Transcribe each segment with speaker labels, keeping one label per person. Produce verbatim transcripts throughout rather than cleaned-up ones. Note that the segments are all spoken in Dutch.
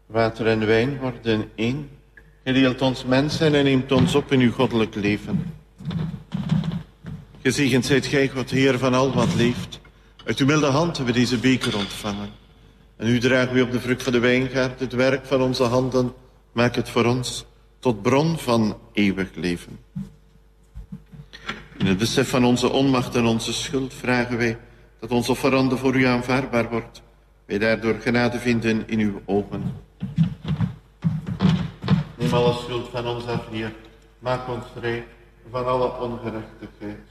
Speaker 1: Water en wijn worden één. Gij deelt ons mens zijn en neemt ons op in uw goddelijk leven. Gezegend zijt gij, God, Heer van al wat leeft. Uit uw milde hand hebben we deze beker ontvangen. En u dragen we op de vrucht van de wijngaard, het werk van onze handen. Maak het voor ons tot bron van eeuwig leven. In het besef van onze onmacht en onze schuld vragen wij dat ons offerande voor u aanvaardbaar wordt. Wij daardoor genade vinden in uw ogen. Neem alle schuld van ons af, Heer. Maak ons vrij van alle ongerechtigheid.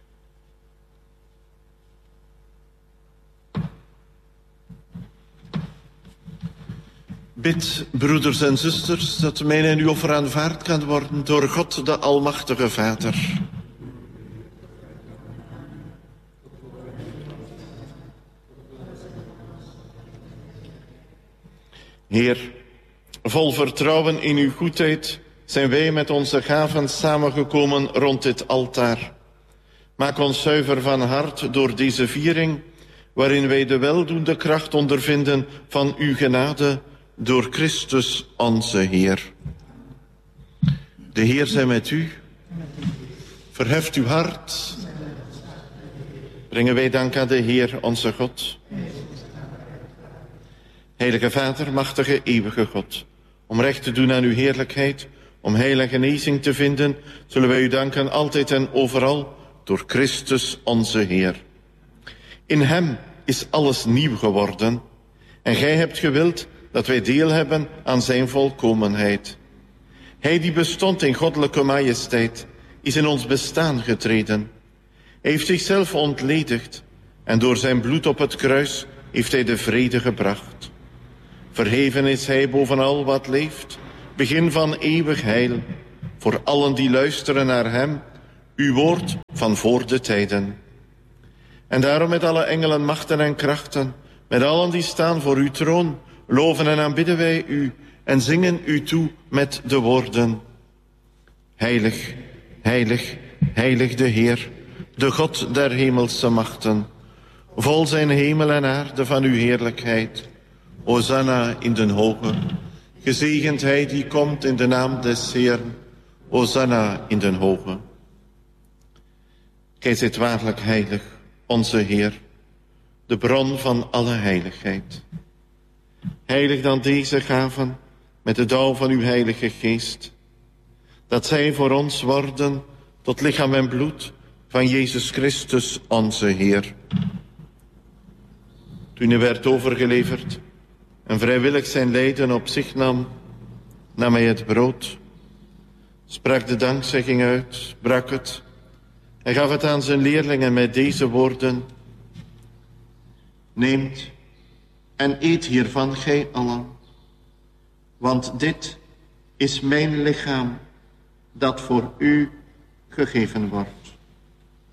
Speaker 1: Bid, broeders en zusters, dat mijn en uw offer aanvaard kan worden door God, de Almachtige Vader. Heer, vol vertrouwen in uw goedheid zijn wij met onze gaven samengekomen rond dit altaar. Maak ons zuiver van hart door deze viering, waarin wij de weldoende kracht ondervinden van uw genade door Christus onze Heer. De Heer zij met u. Verheft uw hart. Brengen wij dank aan de Heer onze God. Heilige Vader, machtige, eeuwige God, om recht te doen aan uw heerlijkheid, om heil en genezing te vinden, zullen wij u danken altijd en overal door Christus onze Heer. In hem is alles nieuw geworden en gij hebt gewild dat wij deel hebben aan zijn volkomenheid. Hij die bestond in goddelijke majesteit, is in ons bestaan getreden. Hij heeft zichzelf ontledigd en door zijn bloed op het kruis heeft hij de vrede gebracht. Verheven is hij bovenal wat leeft, begin van eeuwig heil, voor allen die luisteren naar hem, uw woord van voor de tijden. En daarom met alle engelen, machten en krachten, met allen die staan voor uw troon, loven en aanbidden wij u en zingen u toe met de woorden. Heilig, heilig, heilig de Heer, de God der hemelse machten. Vol zijn hemel en aarde van uw heerlijkheid. Hosanna in den hoge. Gezegend hij die komt in de naam des Heeren. Hosanna in den hoge. Gij zijt waarlijk heilig, onze Heer, de bron van alle heiligheid. Heilig dan deze gaven met de dauw van uw heilige geest, dat zij voor ons worden tot lichaam en bloed van Jezus Christus onze Heer. Toen hij werd overgeleverd en vrijwillig zijn lijden op zich nam, nam hij het brood, sprak de dankzegging uit, brak het en gaf het aan zijn leerlingen met deze woorden: neemt en eet hiervan gij allen, want dit is mijn lichaam dat voor u gegeven wordt.